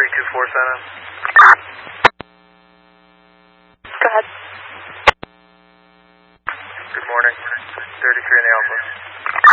Go ahead. Good morning. 33 in the Alpha.